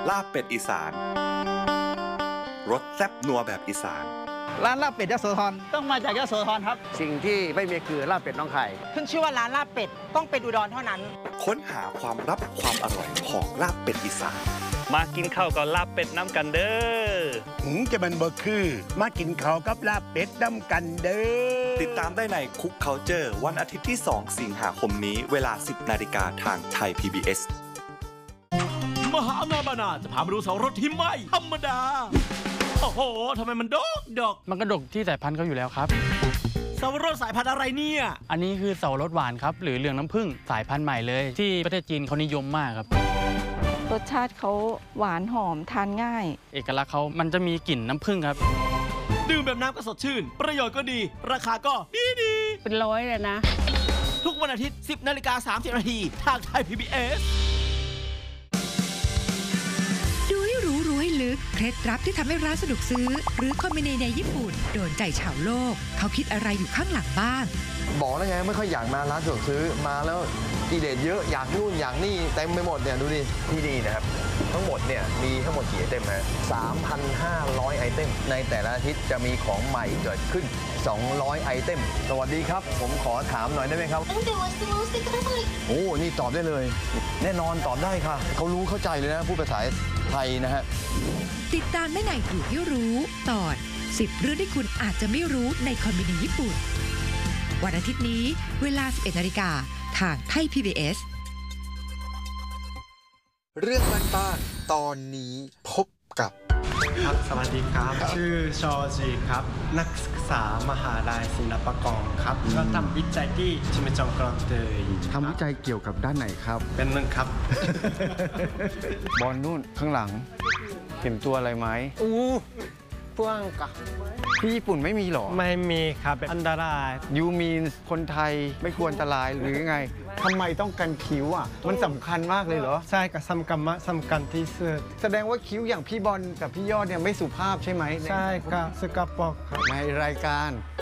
ลาบเป็ดอีสานรสแซ่บนัวแบบอีสานร้านลาบเป็ดยโสธรต้องมาจากยโสธรครับสิ่งที่ไม่มีคือลาบเป็ดน้องไข่ขึ้นชื่อว่าร้านลาบเป็ดต้องเป็นอุดรเท่านั้นค้นหาความลับความอร่อยของลาบเป็ดอีสานมากินข้าวกับลาบเป็ดน้ำกันเด้อจะมันบ่คือมากินข้าวกับลาบเป็ดน้ำกันเด้อติดตามได้ในคุกเคาน์เตอร์วันอาทิตย์ที่2 สิงหาคมนี้เวลา 10 นาฬิกาทางไทย PBS มหาอำนาจบานาจะพามาดูเสารถที่ไม่ธรรมดาโอ้โหทำไมมันดกมันกระดกที่สายพันธุ์เขาอยู่แล้วครับเสารถสายพันธุ์อะไรเนี่ยอันนี้คือเสารถหวานครับหรือเหลืองน้ำผึ้งสายพันธุ์ใหม่เลยที่ประเทศจีนเขานิยมมากครับรสชาติเขาหวานหอมทานง่ายเอกลักษณ์เขามันจะมีกลิ่นน้ำผึ้งครับดื่มแบบน้ำก็สดชื่นประโยชน์ก็ดีราคาก็ดีเป็นร้อยเลยนะทุกวันอาทิตย์ 10:30 นาทีทางไทย PBS ดูให้รู้ให้ลึกเคล็ดลับที่ทำให้ร้านสะดวกซื้อหรือคอมบิเนในญี่ปุ่นโดนใจชาวโลกเขาคิดอะไรอยู่ข้างหลังบ้างบอกแล้วไงไม่ค่อยอยากมาร้านสะดวกซื้อมาแล้วกิเลสเยอะอยากนู่นอยากนี่เต็มไปหมดเนี่ยดูดิที่นี่นะครับทั้งหมดเนี่ยมีทั้งหมดกี่ไอเทมฮะ 3,500 ไอเทมในแต่ละอาทิตย์จะมีของใหม่เกิดขึ้น200 ไอเทมสวัสดีครับผมขอถามหน่อยได้ไหมครับโอ้นี่ตอบได้เลยแน่นอนตอบได้ค่ะเขารู้เข้าใจเลยนะพูดภาษาไทยนะฮะติดตามได้ในดูให้รู้ตอน10เรื่องที่คุณอาจจะไม่รู้ในคอมบิเนญี่ปุ่นวันอาทิตย์นี้เวลา 11 นาฬิกาทางไทย PBS เรื่องบ้านๆตอนนี้พบกับครับสวัสดีครับชื่อชอจีครับนักศึกษามหาลัยศิลปากรครับก็ทำวิจัยที่ชิมจองกรองเตยทำวิจัยเกี่ยวกับด้านไหนครับเป็นหนึ่งครับบอลนู่นข้างหลังเห็นตัวอะไรไหมพวงกับที่ญี่ปุ่นไม่มีหรอไม่มีครับเป็นอันตรายยูมีนคนไทยไม่ควรอันตรายหรือไงทำไมต้องกันคิ้วอ่ะมันสำคัญมากเลยเหรอใช่กับสำคัญที่สุดแสดงว่าคิ้วอย่างพี่บอลกับพี่ยอดเนี่ยไม่สุภาพใช่ไหมใช่ครับสกปรกครับในรายการ